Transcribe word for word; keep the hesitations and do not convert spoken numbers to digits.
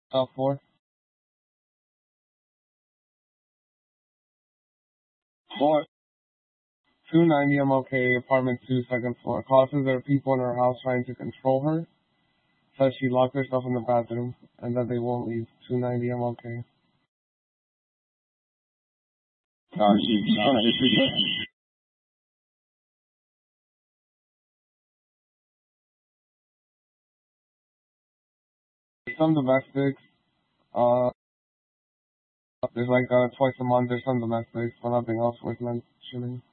Top four. Four. two ninety M L K, apartment two, second floor. Causes there are people in her house trying to control her. Says she locked herself in the bathroom and that they won't leave. two ninety M L K. Uh, she's trying to issue. Some domestics. Uh, there's like uh, twice a month there's some domestics, but nothing else worth mentioning.